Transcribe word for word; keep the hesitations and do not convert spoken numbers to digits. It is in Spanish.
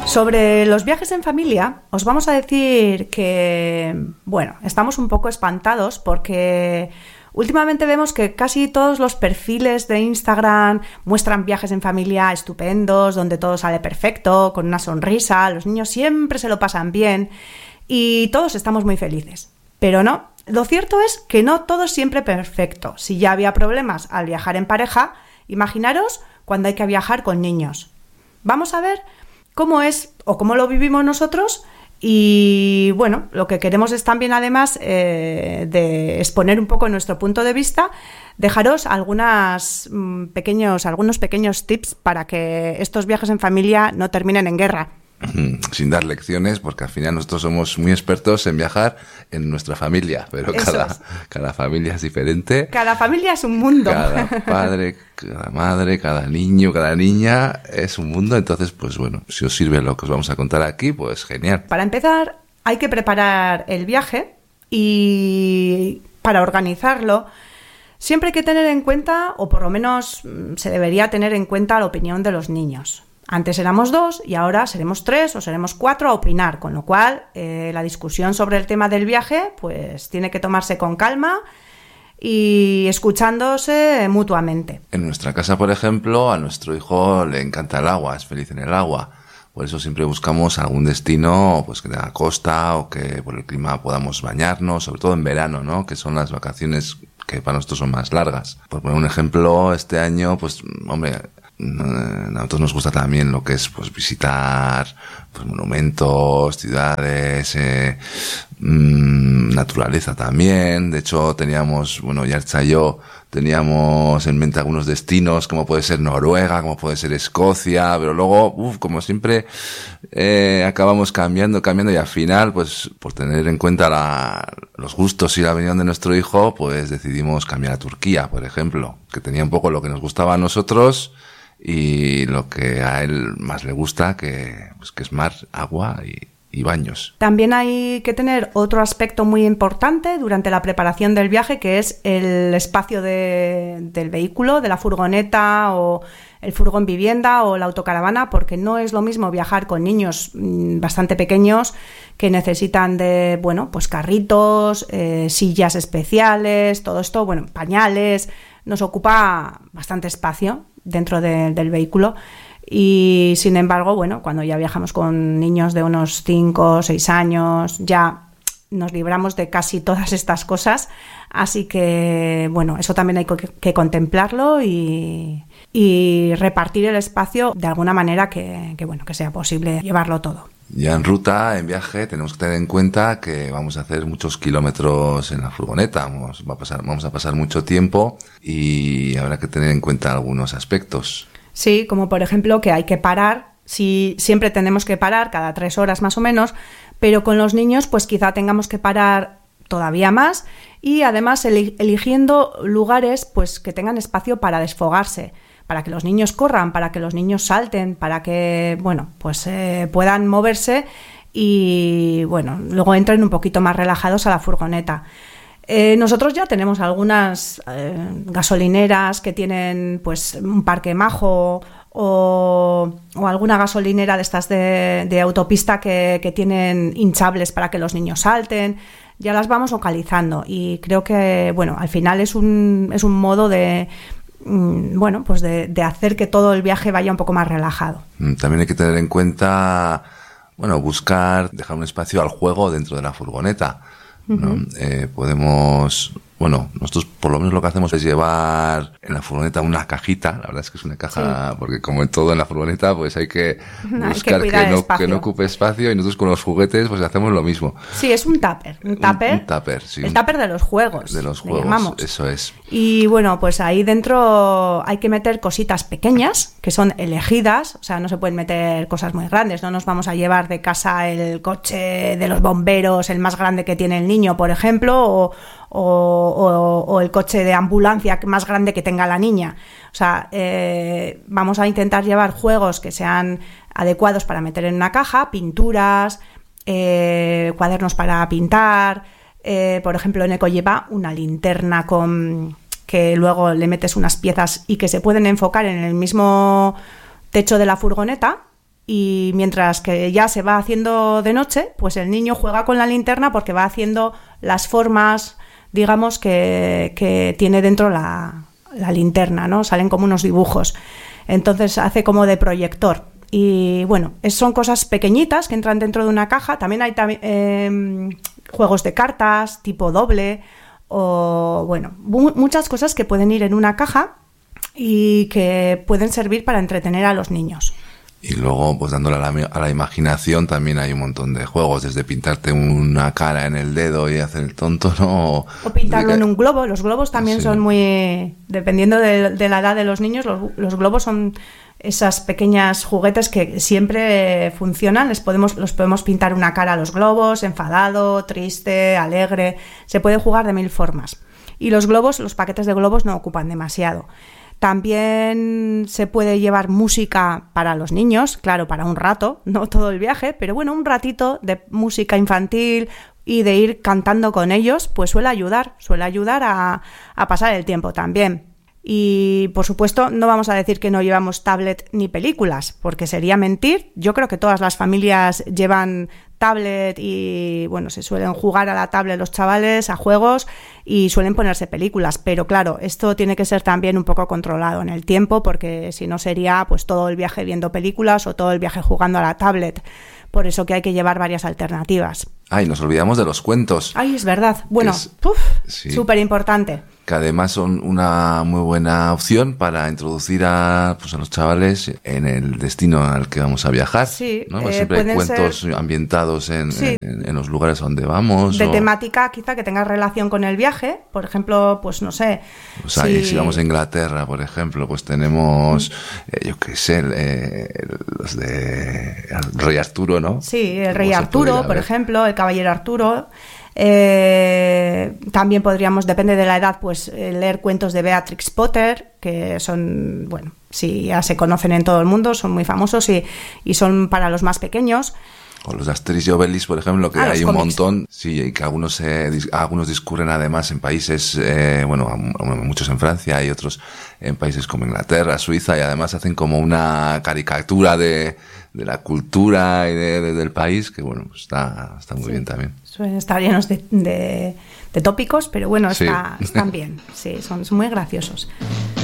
Sobre los viajes en familia, os vamos a decir que, bueno, estamos un poco espantados porque últimamente vemos que casi todos los perfiles de Instagram muestran viajes en familia estupendos, donde todo sale perfecto, con una sonrisa, los niños siempre se lo pasan bien y todos estamos muy felices. Pero no, lo cierto es que no todo es siempre perfecto. Si ya había problemas al viajar en pareja, imaginaros cuando hay que viajar con niños. Vamos a ver cómo es o cómo lo vivimos nosotros y, bueno, lo que queremos es también, además eh, de exponer un poco nuestro punto de vista, dejaros algunas, mmm, pequeños, algunos pequeños tips para que estos viajes en familia no terminen en guerra. Sin dar lecciones, porque al final nosotros somos muy expertos en viajar en nuestra familia, pero cada, es. cada familia es diferente. Cada familia es un mundo. Cada padre, cada madre, cada niño, cada niña es un mundo. Entonces, pues bueno, si os sirve lo que os vamos a contar aquí, pues genial. Para empezar, hay que preparar el viaje y para organizarlo siempre hay que tener en cuenta, o por lo menos se debería tener en cuenta, la opinión de los niños. Antes éramos dos y ahora seremos tres o seremos cuatro a opinar, con lo cual eh, la discusión sobre el tema del viaje pues tiene que tomarse con calma y escuchándose mutuamente. En nuestra casa, por ejemplo, a nuestro hijo le encanta el agua, es feliz en el agua. Por eso siempre buscamos algún destino pues que tenga costa o que por el clima podamos bañarnos, sobre todo en verano, ¿no? Que son las vacaciones que para nosotros son más largas. Por poner un ejemplo, este año, pues, hombre, a nosotros nos gusta también lo que es pues visitar pues monumentos, ciudades, eh, mmm, naturaleza también. De hecho teníamos, bueno, Yarcha y yo teníamos en mente algunos destinos, como puede ser Noruega, como puede ser Escocia, pero luego, uff, como siempre eh, acabamos cambiando, cambiando y al final, pues por tener en cuenta la, los gustos y la opinión de nuestro hijo, pues decidimos cambiar a Turquía, por ejemplo, que tenía un poco lo que nos gustaba a nosotros y lo que a él más le gusta, que, pues, que es mar, agua y, y baños. También hay que tener otro aspecto muy importante durante la preparación del viaje, que es el espacio de, del vehículo, de la furgoneta o el furgón vivienda o la autocaravana, porque no es lo mismo viajar con niños mmm, bastante pequeños que necesitan de, bueno, pues carritos, eh, sillas especiales, todo esto, bueno, pañales, nos ocupa bastante espacio dentro de, del vehículo y sin embargo, bueno, cuando ya viajamos con niños de unos cinco o seis años ya nos libramos de casi todas estas cosas, así que bueno, eso también hay que, que contemplarlo y, y repartir el espacio de alguna manera que, que bueno, que sea posible llevarlo todo. Ya en ruta, en viaje, tenemos que tener en cuenta que vamos a hacer muchos kilómetros en la furgoneta, vamos, va a pasar, vamos a pasar mucho tiempo y habrá que tener en cuenta algunos aspectos. Sí, como por ejemplo que hay que parar, sí, siempre tenemos que parar cada tres horas más o menos, pero con los niños pues quizá tengamos que parar todavía más y además eligiendo lugares pues que tengan espacio para desfogarse, para que los niños corran, para que los niños salten, para que, bueno, pues eh, puedan moverse y, bueno, luego entren un poquito más relajados a la furgoneta. Eh, nosotros ya tenemos algunas eh, gasolineras que tienen, pues, un parque majo o, o alguna gasolinera de estas de, de autopista que, que tienen hinchables para que los niños salten. Ya las vamos localizando y creo que, bueno, al final es un, es un modo de... bueno, pues de, de hacer que todo el viaje vaya un poco más relajado. También hay que tener en cuenta, bueno, buscar, dejar un espacio al juego dentro de la furgoneta, ¿no? Uh-huh. Eh, podemos, bueno, nosotros por lo menos lo que hacemos es llevar en la furgoneta una cajita, la verdad es que es una caja, sí. Porque como en todo en la furgoneta, pues hay que buscar hay que, que, no, que no ocupe espacio y nosotros con los juguetes pues hacemos lo mismo. Sí, es un tupper, un tupper, un, un tupper, sí. El tupper de los juegos. De los juegos, eso es. Y bueno, pues ahí dentro hay que meter cositas pequeñas que son elegidas, o sea, no se pueden meter cosas muy grandes, no nos vamos a llevar de casa el coche de los bomberos, el más grande que tiene el niño, por ejemplo, o, o, o, o el coche de ambulancia más grande que tenga la niña. O sea, eh, vamos a intentar llevar juegos que sean adecuados para meter en una caja, pinturas, eh, cuadernos para pintar. Eh, por ejemplo, Neko lleva una linterna con que luego le metes unas piezas y que se pueden enfocar en el mismo techo de la furgoneta y mientras que ya se va haciendo de noche, pues el niño juega con la linterna porque va haciendo las formas, digamos, que, que tiene dentro la, la linterna, ¿no? Salen como unos dibujos. Entonces hace como de proyector. Y bueno, es, son cosas pequeñitas que entran dentro de una caja. También hay eh, juegos de cartas, tipo doble, o bueno, mu- muchas cosas que pueden ir en una caja y que pueden servir para entretener a los niños. Y luego, pues dándole a la, a la imaginación, también hay un montón de juegos, desde pintarte una cara en el dedo y hacer el tonto, ¿no? O, o pintarlo en un globo. Los globos también sí. son muy... Dependiendo de, de la edad de los niños, los, los globos son esas pequeñas juguetes que siempre funcionan. Les podemos, los podemos pintar una cara a los globos, enfadado, triste, alegre. Se puede jugar de mil formas. Y los globos, los paquetes de globos no ocupan demasiado. También se puede llevar música para los niños, claro, para un rato, no todo el viaje, pero bueno, un ratito de música infantil y de ir cantando con ellos, pues suele ayudar, suele ayudar a, a pasar el tiempo también. Y, por supuesto, no vamos a decir que no llevamos tablet ni películas, porque sería mentir. Yo creo que todas las familias llevan tablet y, bueno, se suelen jugar a la tablet los chavales, a juegos, y suelen ponerse películas. Pero, claro, esto tiene que ser también un poco controlado en el tiempo, porque si no sería, pues, todo el viaje viendo películas o todo el viaje jugando a la tablet. Por eso que hay que llevar varias alternativas. Ay, nos olvidamos de los cuentos. Ay, es verdad. Bueno, sí. súper importante. Que además son una muy buena opción para introducir a, pues, a los chavales en el destino al que vamos a viajar. Sí, ¿no? Pues eh, siempre hay cuentos ser... ambientados en, sí. en, en los lugares a donde vamos. De o... temática quizá que tenga relación con el viaje. Por ejemplo, pues no sé. O sea, si... si vamos a Inglaterra, por ejemplo, pues tenemos, eh, yo qué sé, eh, los de el Rey Arturo, ¿no? Sí, el Rey Arturo, por ejemplo, el Caballero Arturo. Eh, también podríamos, depende de la edad, pues leer cuentos de Beatrix Potter, que son, bueno, sí, ya se conocen en todo el mundo, son muy famosos y, y son para los más pequeños. O los de Asterix y Obelix, por ejemplo, que ah, hay un cómics. montón, sí, y que algunos eh, dis- algunos discurren además en países, eh, bueno, muchos en Francia y otros en países como Inglaterra, Suiza, y además hacen como una caricatura de, de la cultura y de, de, del país, que bueno, pues está, está muy sí. bien también. Suelen estar llenos de, de, de tópicos, pero bueno, está, sí. están bien, sí, son, son muy graciosos.